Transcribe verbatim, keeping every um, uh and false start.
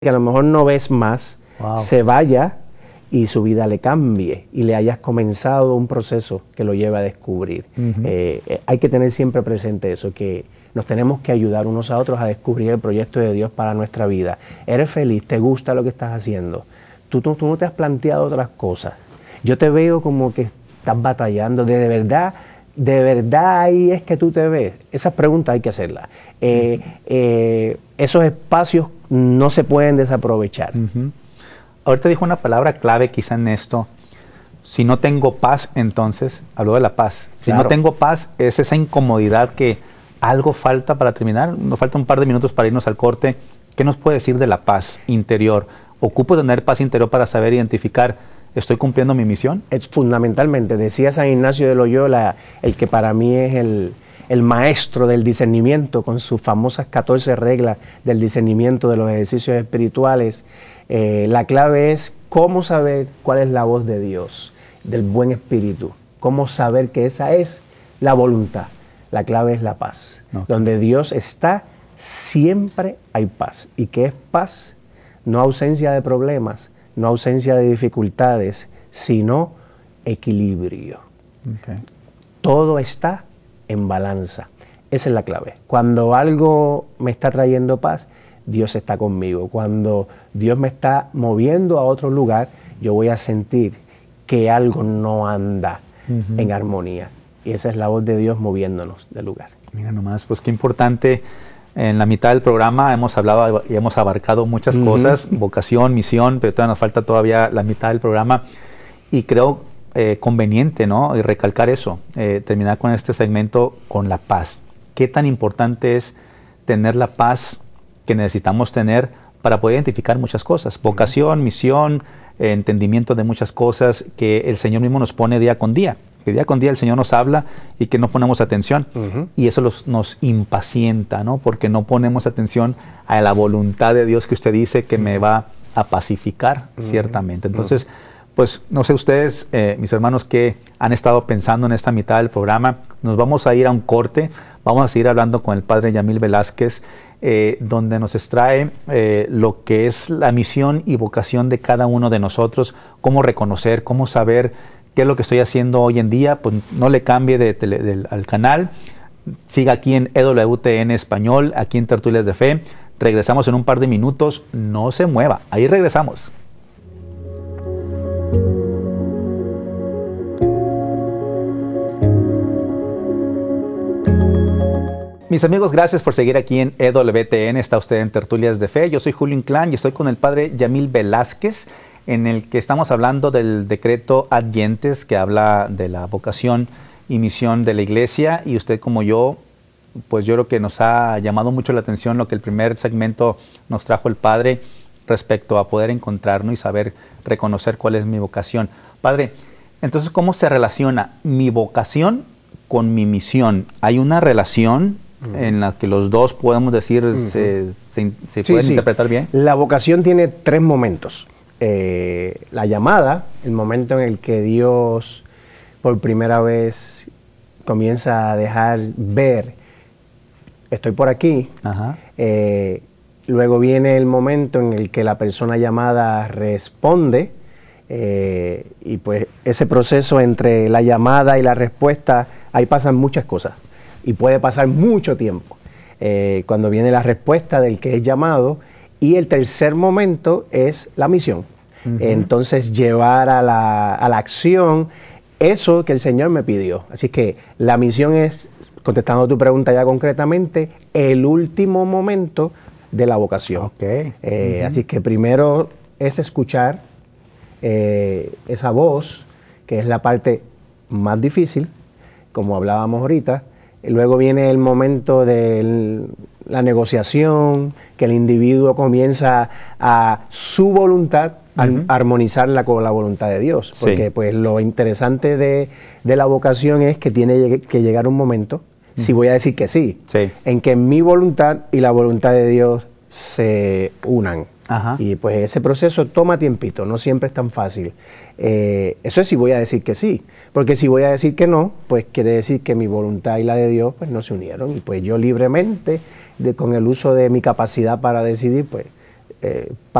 que a lo mejor no ves más, Wow. se vaya y su vida le cambie y le hayas comenzado un proceso que lo lleve a descubrir. Ujú. Eh, eh, hay que tener siempre presente eso, que nos tenemos que ayudar unos a otros a descubrir el proyecto de Dios para nuestra vida. ¿Eres feliz? ¿Te gusta lo que estás haciendo? ¿Tú, tú, tú no te has planteado otras cosas? Yo te veo como que estás batallando. ¿De, de verdad, de verdad ahí es que tú te ves? Esas preguntas hay que hacerlas. Eh, eh, esos espacios no se pueden desaprovechar. Ujú. Ahorita dijo una palabra clave quizá en esto. Si no tengo paz, entonces, habló de la paz. Si Claro. no tengo paz, es esa incomodidad que algo falta para terminar. Nos falta un par de minutos para irnos al corte. ¿Qué nos puede decir de la paz interior? ¿Ocupo tener paz interior para saber identificar, estoy cumpliendo mi misión? Es fundamentalmente, decía San Ignacio de Loyola, el que para mí es el, el maestro del discernimiento, con sus famosas catorce reglas del discernimiento de los ejercicios espirituales. Eh, la clave es cómo saber cuál es la voz de Dios, del buen espíritu, cómo saber que esa es la voluntad. La clave es la paz. Okay. Donde Dios está, siempre hay paz. ¿Y qué es paz? No ausencia de problemas, no ausencia de dificultades, sino equilibrio. Okay. Todo está en balanza. Esa es la clave. Cuando algo me está trayendo paz, Dios está conmigo. Cuando Dios me está moviendo a otro lugar, yo voy a sentir que algo no anda Uh-huh. en armonía. Y esa es la voz de Dios moviéndonos del lugar. Mira nomás, pues qué importante. En la mitad del programa hemos hablado y hemos abarcado muchas Uh-huh. cosas, vocación, misión, pero todavía nos falta todavía la mitad del programa. Y creo eh, conveniente, ¿no? Y recalcar eso, eh, terminar con este segmento con la paz. ¿Qué tan importante es tener la paz que necesitamos tener para poder identificar muchas cosas? Vocación, misión, eh, entendimiento de muchas cosas que el Señor mismo nos pone día con día. Que día con día el Señor nos habla y que no ponemos atención. Uh-huh. Y eso los, nos impacienta, ¿no? Porque no ponemos atención a la voluntad de Dios que usted dice que me va a pacificar, uh-huh. ciertamente. Entonces, uh-huh. pues no sé ustedes, eh, mis hermanos, que han estado pensando en esta mitad del programa. Nos vamos a ir a un corte. Vamos a seguir hablando con el padre Yamil Velázquez, eh, donde nos extrae eh, lo que es la misión y vocación de cada uno de nosotros, cómo reconocer, cómo saber qué es lo que estoy haciendo hoy en día. Pues no le cambie de tele, de, al canal, siga aquí en E W T N Español, aquí en Tertulias de Fe. Regresamos en un par de minutos, no se mueva, ahí regresamos. Mis amigos, gracias por seguir aquí en E W T N, está usted en Tertulias de Fe. Yo soy Julio Inclán y estoy con el padre Yamil Velázquez, en el que estamos hablando del decreto Ad Gentes, que habla de la vocación y misión de la iglesia. Y usted, como yo, pues yo creo que nos ha llamado mucho la atención lo que el primer segmento nos trajo el padre respecto a poder encontrarnos y saber reconocer cuál es mi vocación. Padre, entonces, ¿cómo se relaciona mi vocación con mi misión? ¿Hay una relación uh-huh. en la que los dos podemos decir, uh-huh. se, se, se sí, pueden sí. interpretar bien? La vocación tiene tres momentos. Eh, la llamada, el momento en el que Dios por primera vez comienza a dejar ver, estoy por aquí. Ajá. Eh, luego viene el momento en el que la persona llamada responde, eh, y pues ese proceso entre la llamada y la respuesta, ahí pasan muchas cosas y puede pasar mucho tiempo. Eh, cuando viene la respuesta del que es llamado. Y el tercer momento es la misión. Uh-huh. Entonces, llevar a la, a la acción eso que el Señor me pidió. Así que la misión es, contestando tu pregunta ya concretamente, el último momento de la vocación. Okay. Eh, uh-huh. Así que primero es escuchar eh, esa voz, que es la parte más difícil, como hablábamos ahorita. Luego viene el momento de la negociación, que el individuo comienza a su voluntad a uh-huh. armonizarla con la voluntad de Dios. Porque sí. pues lo interesante de, de la vocación es que tiene que llegar un momento, uh-huh. si voy a decir que sí, sí, en que mi voluntad y la voluntad de Dios se unan. Ajá. Y pues ese proceso toma tiempito, no siempre es tan fácil. Eh, eso es si voy a decir que sí, porque si voy a decir que no, pues quiere decir que mi voluntad y la de Dios pues no se unieron, y pues yo libremente, de, con el uso de mi capacidad para decidir, pues eh,